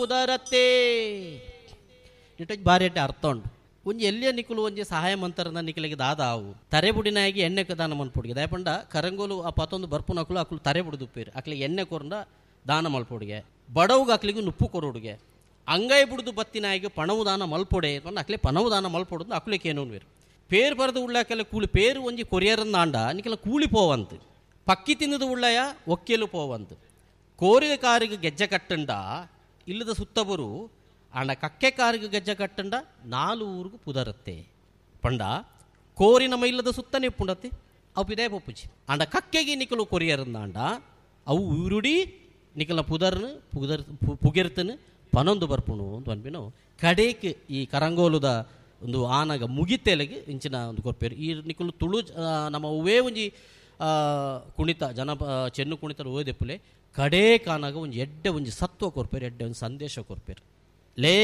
ಉದರತೆ ಇಟ ಬಾರಿ ಅರ್ಥ ಉಂಟು. ಒಂಜಿ ಎಲ್ಲಿಯ ನಿಕುಲು ಒಂಜಿ ಸಹಾಯ ಮಂತರನ ನಿಕಲಿಗೆ ದಾದಾವು ತರೆ ಬುಡಿನಾಗಿ ಎಣ್ಣೆ ದಾನ ಮಲ್ಪೊಡಿಗೆ ದಯಪಂಡ ಕರಂಗೋಲು ಆ ಪತ್ತೊಂದು ಬರ್ಪು ನಕಲು ಅಕ್ಲು ತರೆ ಬುಡಿದು ಉಪ್ಪೇರು ಅಕ್ಲಿಗೆ ಎಣ್ಣೆ ಕೊರಂಡ ದಾನ ಮಲ್ಪೊಡಿಗೆ ಬಡವ್ಗೆ ಅಕ್ಲಿಗೆ ನುಪ್ಪು ಕೊರೋಡುಗೆ ಅಂಗೈ ಬುಡಿದು ಬತ್ತಿನಾಯಿಗೆ ಪಣವು ದಾನ ಮಲ್ಪೊಡೆ ಅಕ್ಲೆ ಪಣವು ದಾನ ಮಲ್ಪೊಡು ಅಕ್ಲಿಕ್ಕೆ ಏನೋ ಪೇರು ಬರೆದು ಉಳ್ಳಾಕೆಲ್ಲ ಕೂಲಿ ಪೇರು ಒಂಜಿ ಕೊರಿಯರನ್ನ ಆಂಡ ನಿಕ್ಕೆಲ್ಲ ಕೂಲಿ ಪೋವಂತು ಪಕ್ಕಿ ತಿನ್ನದು ಉಳ್ಳಯ ಒಕ್ಕೆಲು ಪೋವಂತು ಕೋರಿದ ಕಾರಿಗೆ ಗೆಜ್ಜೆ ಕಟ್ಟಂಡ ಇಲ್ಲದ ಸುತ್ತಬರು ಆಂಡ ಕಕ್ಕೆ ಕಾರಿಗೆ ಗೆಜ್ಜೆ ಕಟ್ಟಂಡ 4 ಊರಿಗೂ ಪುದರತ್ತೆ ಪಂಡ ಕೋರಿನ ಮೈಲ್ಲದ ಸುತ್ತನೇ ಪುಂಡತ್ತೆ ಅವು ಪಿದೇ ಪೊಪ್ಪುಚಿ ಆಂಡ ಕಕ್ಕೆಗೆ ನಿಕಲು ಕೊರಿಯರನ್ನ ಅವು ಊರುಡಿ ನಿಕಲ ಪುಗೆರ್ತನು ಪನೊಂದು ಬರ್ಪುಣು ಅಂತ ಅನ್ಬಿನೋ ಕಡೇಕ್ ಈ ಕರಂಗೋಲುದ ಒಂದು ಆನಾಗ ಮುಗಿತೆಲೆಗೆ ಇಂಚಿನ ಒಂದು ಕೊಪ್ಪೇರು ಈ ನಿಕಲು ತುಳು ನಮ್ಮ ಉವೇ ಒಂಜಿ ಕುಣಿತ ಚೆನ್ನು ಕುಣಿತ ಓದೆಪ್ಪುಲೆ ಕಡೇ ಕಾನಾಗ ಒಂಜಿ ಎಡ್ಡೆ ಒಂಜಿ ಸತ್ವ ಕೊರ್ಪೇರು ಎಡ್ಡೆ ಒಂದು ಸಂದೇಶ ಕೊರ್ಪೇರು ಲೇ